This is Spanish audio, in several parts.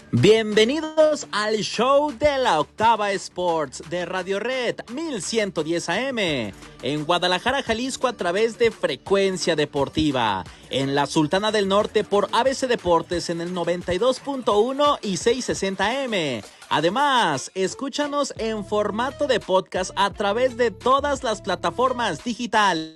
Bienvenidos al show de la Octava Sports de Radio Red 1110 AM, en Guadalajara, Jalisco a través de Frecuencia Deportiva, en la Sultana del Norte por ABC Deportes en el 92.1 y 660 AM. Además, escúchanos en formato de podcast a través de todas las plataformas digitales.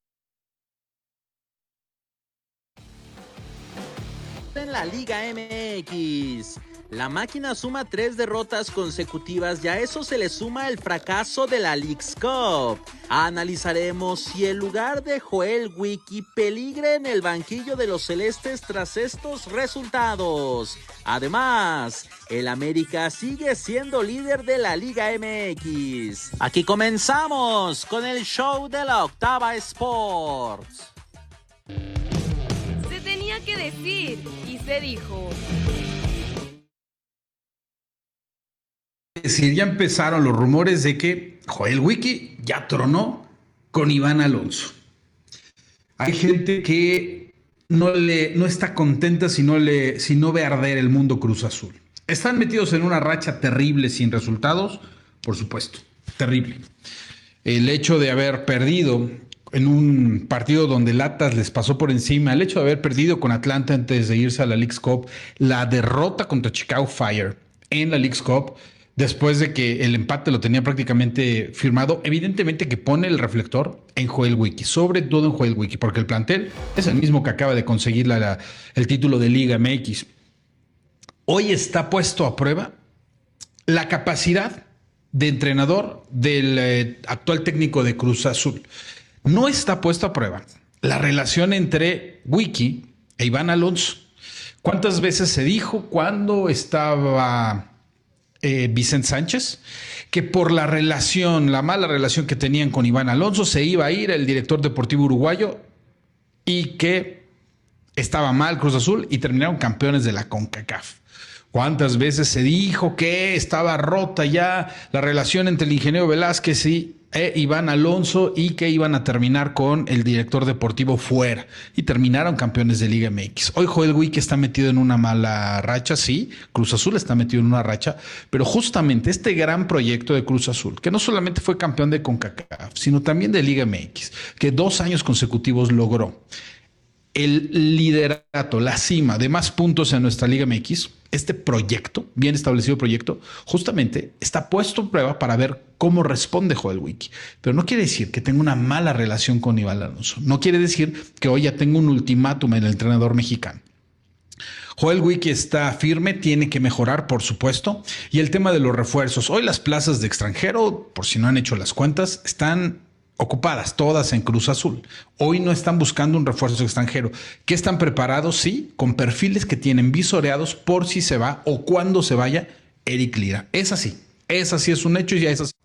En la Liga MX, la máquina suma 3 derrotas consecutivas y a eso se le suma el fracaso de la Leagues Cup. Analizaremos si el lugar de Joel Wiki peligra en el banquillo de los celestes tras estos resultados. Además, el América sigue siendo líder de la Liga MX. Aquí comenzamos con el show de la Octava Sports. Tenía que decir y se dijo. Sí, ya empezaron los rumores de que Joel Wiki ya tronó con Iván Alonso. Hay gente que no está contenta si no ve arder el mundo Cruz Azul. Están metidos en una racha terrible sin resultados, por supuesto, terrible. El hecho de haber perdido en un partido donde el Atlas les pasó por encima, el hecho de haber perdido con Atlanta antes de irse a la Leagues Cup, la derrota contra Chicago Fire en la Leagues Cup, después de que el empate lo tenía prácticamente firmado, evidentemente que pone el reflector en Joel Wiki, sobre todo en Joel Wiki, porque el plantel es el mismo que acaba de conseguir el título de Liga MX. Hoy está puesto a prueba la capacidad de entrenador del actual técnico de Cruz Azul. No está puesto a prueba la relación entre Wiki e Iván Alonso. ¿Cuántas veces se dijo cuando estaba Vicente Sánchez que por la mala relación que tenían con Iván Alonso se iba a ir el director deportivo uruguayo y que estaba mal Cruz Azul y terminaron campeones de la CONCACAF? ¿Cuántas veces se dijo que estaba rota ya la relación entre el ingeniero Velázquez y Iván Alonso y que iban a terminar con el director deportivo fuera? Y terminaron campeones de Liga MX. Hoy Joel Wiki está metido en una mala racha, sí, Cruz Azul está metido en una racha, pero justamente este gran proyecto de Cruz Azul, que no solamente fue campeón de CONCACAF, sino también de Liga MX, que 2 años consecutivos logró el liderato, la cima de más puntos en nuestra Liga MX, este proyecto, bien establecido proyecto, justamente está puesto a prueba para ver cómo responde Joel Wiki. Pero no quiere decir que tenga una mala relación con Iván Alonso. No quiere decir que hoy ya tenga un ultimátum en el entrenador mexicano. Joel Wiki está firme, tiene que mejorar, por supuesto. Y el tema de los refuerzos. Hoy las plazas de extranjero, por si no han hecho las cuentas, están ocupadas todas en Cruz Azul. Hoy no están buscando un refuerzo extranjero. ¿Qué están preparados? Sí, con perfiles que tienen visoreados por si se va o cuando se vaya Eric Lira. Es así es un hecho y ya es así.